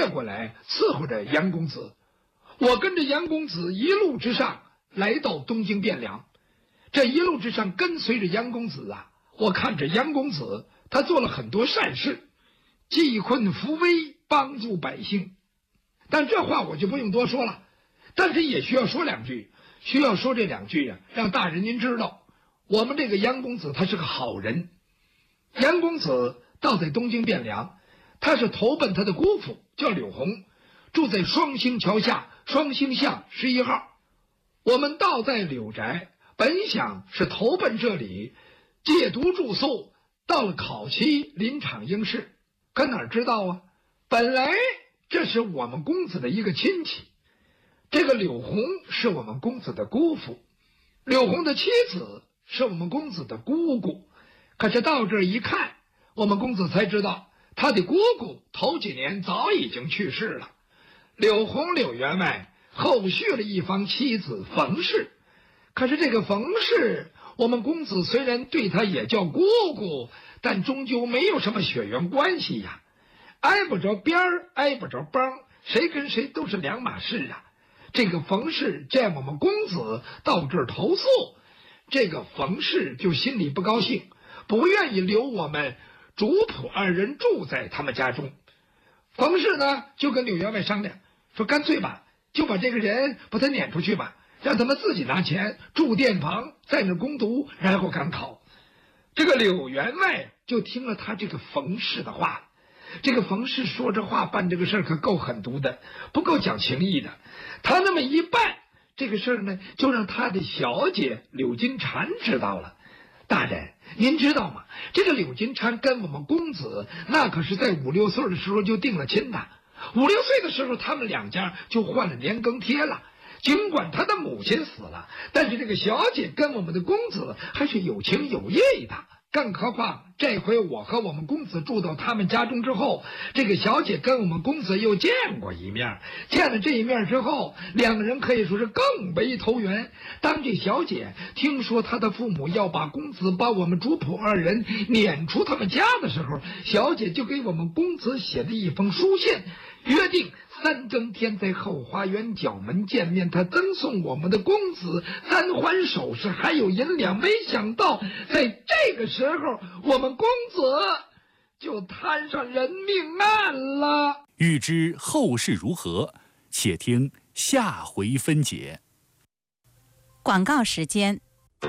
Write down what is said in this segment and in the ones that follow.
过来伺候着杨公子。我跟着杨公子一路之上来到东京汴梁，这一路之上跟随着杨公子啊，我看着杨公子他做了很多善事，济困扶危，帮助百姓。但这话我就不用多说了，但是也需要说两句，需要说这两句啊，让大人您知道，我们这个杨公子他是个好人。杨公子到在东京汴梁，他是投奔他的姑父叫柳红，住在双星桥下双星巷11号。我们到在柳宅，本想是投奔这里借读住宿，到了考期临场应试，可哪知道啊，本来这是我们公子的一个亲戚，这个柳红是我们公子的姑父，柳红的妻子是我们公子的姑姑。可是到这儿一看，我们公子才知道他的姑姑头几年早已经去世了。柳红柳员外后续了一房妻子冯氏，可是这个冯氏，我们公子虽然对他也叫姑姑，但终究没有什么血缘关系呀，挨不着边儿，挨不着帮，谁跟谁都是两码事啊。这个冯氏见我们公子到这儿投宿，这个冯氏就心里不高兴，不愿意留我们主仆二人住在他们家中。冯氏呢就跟柳员外商量，说干脆吧，就把这个人把他撵出去吧，让他们自己拿钱住店房，在那攻读，然后赶考。这个柳员外就听了他这个冯氏的话。这个冯氏说这话办这个事儿可够狠毒的，不够讲情义的。他那么一办这个事儿呢，就让他的小姐柳金蝉知道了。大人您知道吗，这个柳金蝉跟我们公子那可是在5、6岁的时候就定了亲的，5、6岁的时候他们两家就换了年更贴了。尽管他的母亲死了，但是这个小姐跟我们的公子还是有情有义的。更何况这回我和我们公子住到他们家中之后，这个小姐跟我们公子又见过一面，见了这一面之后，两个人可以说是更为投缘。当这小姐听说她的父母要把公子把我们主仆二人撵出他们家的时候，小姐就给我们公子写了一封书信，约定3更天在后花园角门见面，他赠送我们的公子3环首饰还有银两。没想到在这个时候，我们公子就摊上人命案了。 欲知后事如何，且听下回分解。 广告时间。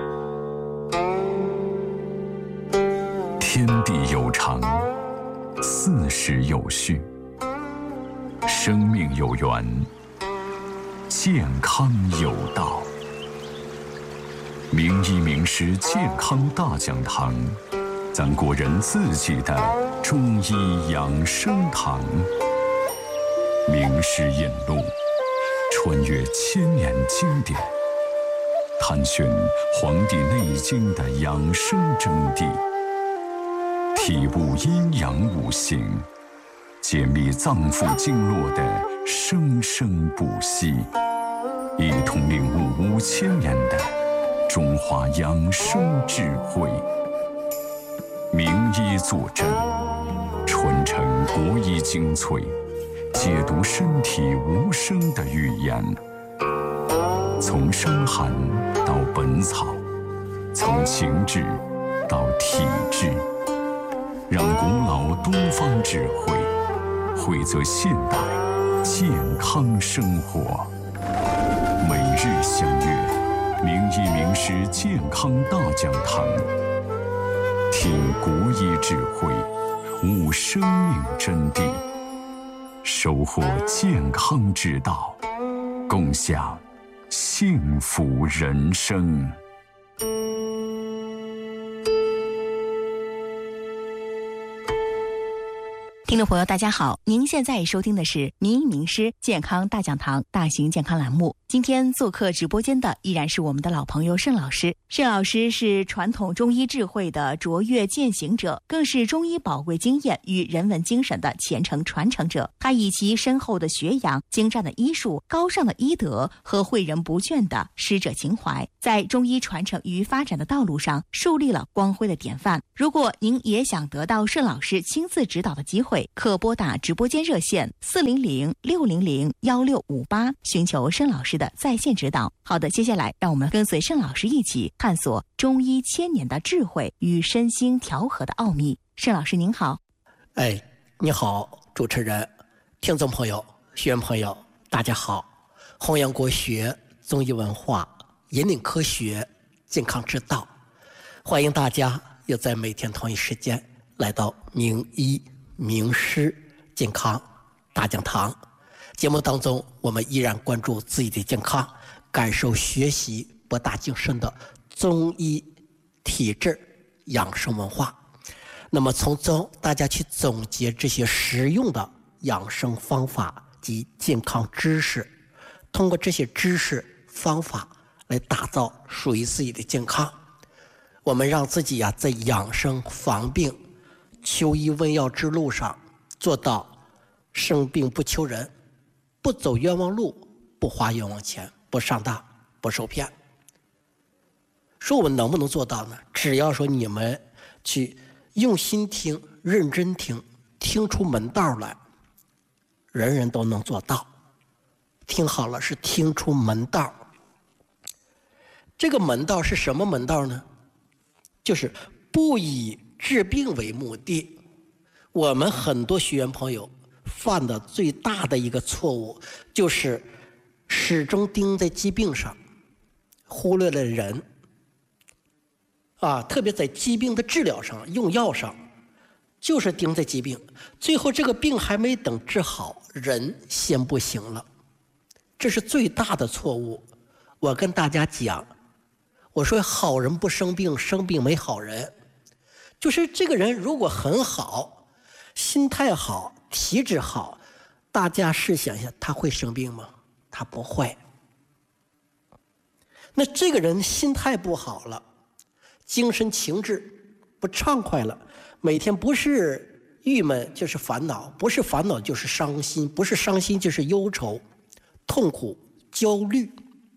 天地有常，四时有序，生命有源，健康有道。名医名师健康大讲堂，咱国人自己的中医养生堂。名师引路，穿越千年经典，探寻《黄帝内经》的养生真谛，体悟阴阳五行，解密脏腑经络的生生不息，一同领悟5000年的中华养生智慧。名医坐镇，传承国医精粹，解读身体无声的语言。从伤寒到本草，从情志到体质，让古老东方智慧汇泽现代健康生活。每日相约名医名师健康大讲堂，听国医智慧，悟生命真谛，收获健康之道，共享幸福人生。 听众朋友大家好，您现在收听的是名医名师健康大讲堂大型健康栏目， 今天做客直播间的依然是我们的老朋友盛老师。盛老师是传统中医智慧的卓越践行者，更是中医宝贵经验与人文精神的虔诚传承者。他以其深厚的学养、精湛的医术、高尚的医德和诲人不倦的师者情怀，在中医传承与发展的道路上树立了光辉的典范。如果您也想得到盛老师亲自指导的机会，可拨打直播间热线400-600-1658，寻求盛老师的在线指导。好的，接下来让我们跟随盛老师一起探索中医千年的智慧与身心调和的奥秘。盛老师您好。 你好，主持人、听众朋友、学员朋友，大家好。弘扬国学、中医文化，引领科学、健康之道，欢迎大家又在每天同一时间来到名医名师健康大讲堂。节目当中，我们依然关注自己的健康，感受学习博大精深的中医体质养生文化。那么从中大家去总结这些实用的养生方法及健康知识，通过这些知识方法来打造属于自己的健康。我们让自己在养生防病、求医问药之路上做到生病不求人，不走冤枉路，不花冤枉钱，不上当，不受骗。说我们能不能做到呢？只要说你们去用心听、认真听，听出门道来，人人都能做到。听好了，是听出门道。这个门道是什么门道呢？就是不以治病为目的。我们很多学员朋友犯的最大的一个错误，就是始终盯在疾病上，忽略了人。特别在疾病的治疗上、用药上，就是盯在疾病，最后这个病还没等治好，人先不行了，这是最大的错误。我跟大家讲，我说好人不生病，生病没好人。就是这个人如果很好，心态好，体质好，大家试想一下，他会生病吗？他不会。那这个人心态不好了，精神情志不畅快了，每天不是郁闷就是烦恼，不是烦恼就是伤心，不是伤心就是忧愁、痛苦、焦虑、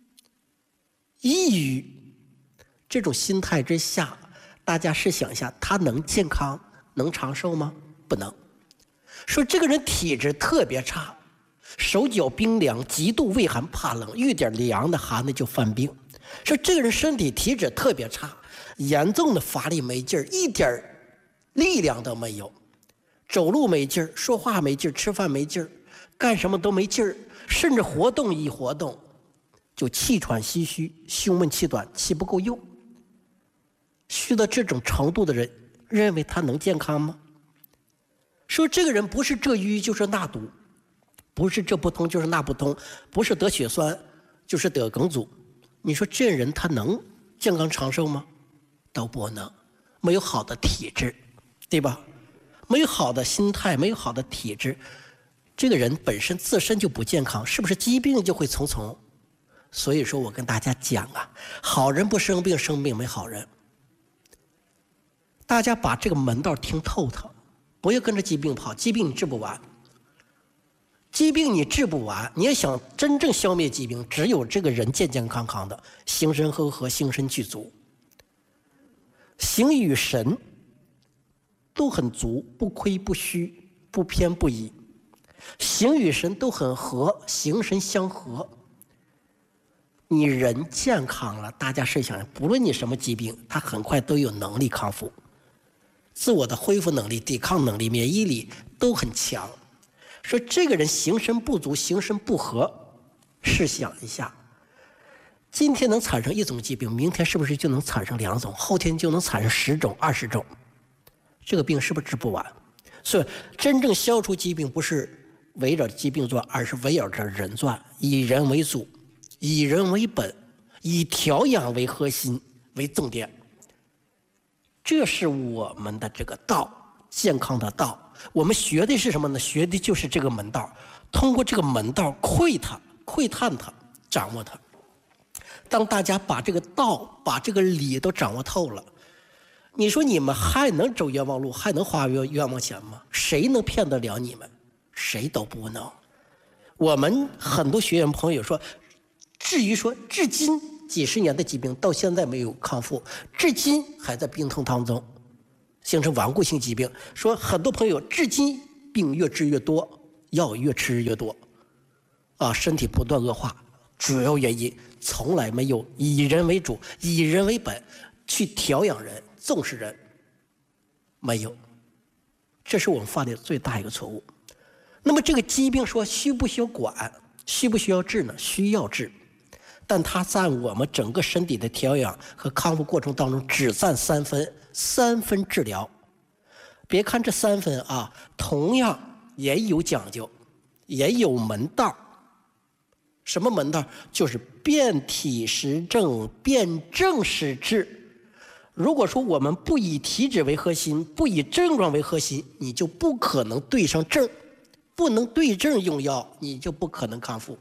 抑郁。这种心态之下，大家试想一下，他能健康、能长寿吗？不能。说这个人体质特别差，手脚冰凉，极度畏寒怕冷，遇点凉的寒的就犯病。说这个人身体体质特别差，严重的乏力没劲儿，一点力量都没有，走路没劲儿，说话没劲儿，吃饭没劲儿，干什么都没劲儿，甚至活动一活动就气喘吁吁，胸闷气短，气不够用。虚到这种程度的人，认为他能健康吗？说这个人不是这瘀就是那堵，不是这不通就是那不通，不是得血栓就是得梗阻，你说这人他能健康长寿吗？都不能。没有好的体质，对吧？没有好的心态，没有好的体质，这个人本身自身就不健康，是不是疾病就会重重？所以说我跟大家讲好人不生病，生病没好人。大家把这个门道听透透，不要跟着疾病跑，疾病你治不完，疾病你治不完。你要想真正消灭疾病，只有这个人健健康康的，形神和合，形神具足，形与神都很足，不亏不虚，不偏不倚，形与神都很合，形神相合。你人健康了，大家试想，不论你什么疾病，他很快都有能力康复，自我的恢复能力、抵抗能力、免疫力都很强。说这个人形神不足，形神不合，试想一下，今天能产生一种疾病，明天是不是就能产生2种，后天就能产生10种、20种？这个病是不是治不完？所以真正消除疾病，不是围绕疾病转，而是围绕着人转，以人为主，以人为本，以调养为核心为重点。这是我们的这个道，健康的道。我们学的是什么呢？学的就是这个门道，通过这个门道窥探它， 掌握它。当大家把这个道、把这个理都掌握透了，你说你们还能走冤枉路，还能花冤枉钱吗？谁能骗得了你们？谁都不能。我们很多学员朋友说，至于说至今几十年的疾病到现在没有康复，至今还在病痛当中，形成顽固性疾病。说很多朋友至今病越治越多，药越吃越多，身体不断恶化。主要原因从来没有以人为主、以人为本去调养人、重视人，没有，这是我们犯的最大一个错误。那么这个疾病说需不需要管，需不需要治呢？需要治，但它在我们整个身体的调养和康复过程当中只占3分，3分治疗。别看这3分同样也有讲究，也有门道。什么门道？就是辨体实证，辨证施治。如果说我们不以体质为核心，不以症状为核心，你就不可能对上症，不能对症用药，你就不可能康复。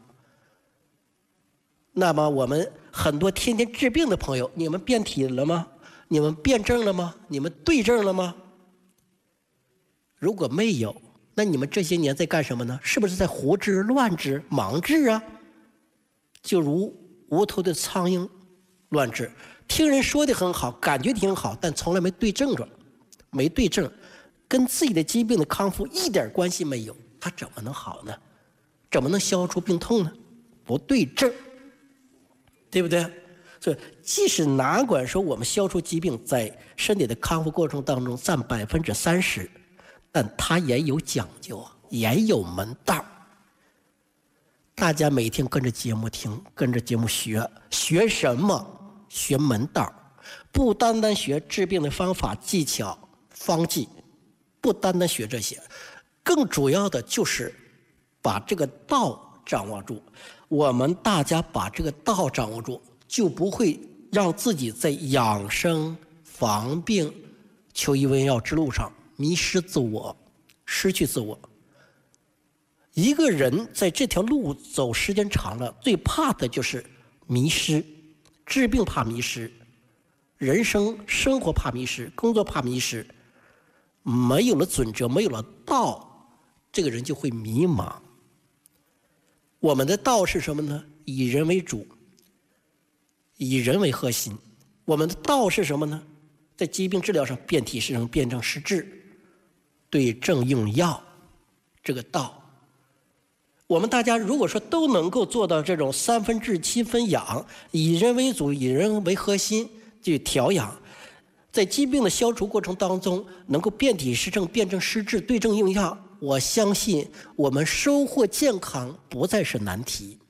那么我们很多天天治病的朋友，你们辨体了吗？你们辨证了吗？你们对症了吗？如果没有，那你们这些年在干什么呢？是不是在胡治、乱治、盲治啊？就如无头的苍蝇乱治，听人说的很好，感觉挺好，但从来没对症状，没对症，跟自己的疾病的康复一点关系没有，他怎么能好呢？怎么能消除病痛呢？不对症，对不对？所以即使哪管说我们消除疾病在身体的康复过程当中占30%，但它也有讲究，也有门道。大家每天跟着节目听，跟着节目学，学什么？学门道，不单单学治病的方法、技巧、方剂，不单单学这些，更主要的就是把这个道掌握住。我们大家把这个道掌握住，就不会让自己在养生、防病、求医问药之路上迷失自我，失去自我。一个人在这条路走时间长了，最怕的就是迷失。治病怕迷失，人生活怕迷失，工作怕迷失。没有了准则，没有了道，这个人就会迷茫。我们的道是什么呢？以人为主，以人为核心。我们的道是什么呢？在疾病治疗上，辨体施证，辨证施治，对症用药，这个道。我们大家如果说都能够做到这种3分治7分养，以人为主，以人为核心去调养，在疾病的消除过程当中能够辨体施证，辨证施治，对症用药，我相信我们收获健康不再是难题。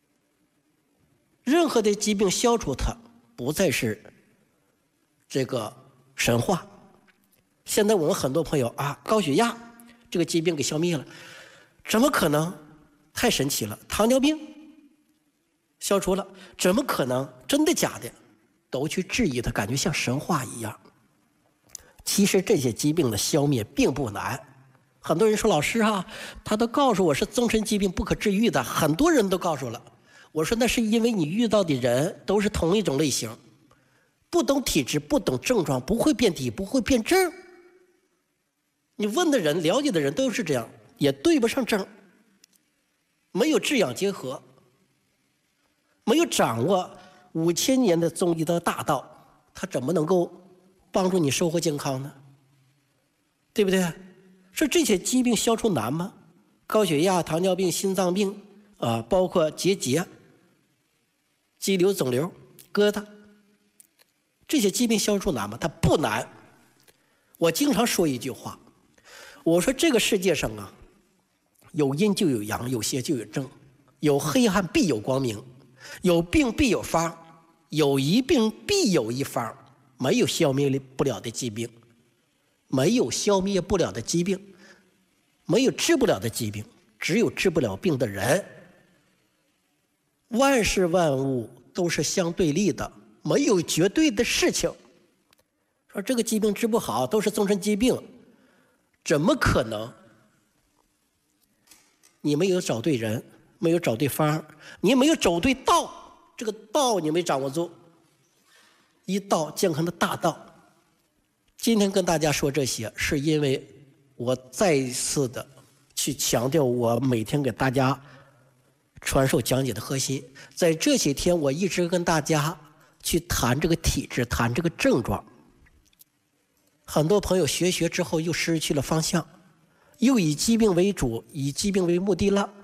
任何的疾病消除它不再是这个神话。现在我们很多朋友高血压这个疾病给消灭了，怎么可能？太神奇了！糖尿病消除了，怎么可能？真的假的？都去质疑它，感觉像神话一样。其实这些疾病的消灭并不难。很多人说老师他都告诉我是终身疾病不可治愈的，很多人都告诉了。我说那是因为你遇到的人都是同一种类型，不懂体质，不懂症状，不会辨体，不会辨证。你问的人、了解的人都是这样，也对不上症。没有治养结合，没有掌握5000年的中医的大道，他怎么能够帮助你收获健康呢？对不对？说这些疾病消除难吗？高血压、糖尿病、心脏病包括结节、肌瘤、肿瘤、疙瘩，这些疾病消除难吗？它不难。我经常说一句话，我说这个世界上有阴就有阳，有邪就有正，有黑暗必有光明，有病必有方，有一病必有一方，没有消灭不了的疾病，没有消灭不了的疾病，没有治不了的疾病，只有治不了病的人。万事万物都是相对立的，没有绝对的事情。说这个疾病治不好都是终身疾病，怎么可能？你没有找对人， 没有找对方，你没有走对道，这个道你没掌握住，一道健康的大道。今天跟大家说这些，是因为我再一次的去强调我每天给大家传授讲解的核心。在这些天我一直跟大家去谈这个体质，谈这个症状。很多朋友学之后又失去了方向，又以疾病为主，以疾病为目的了。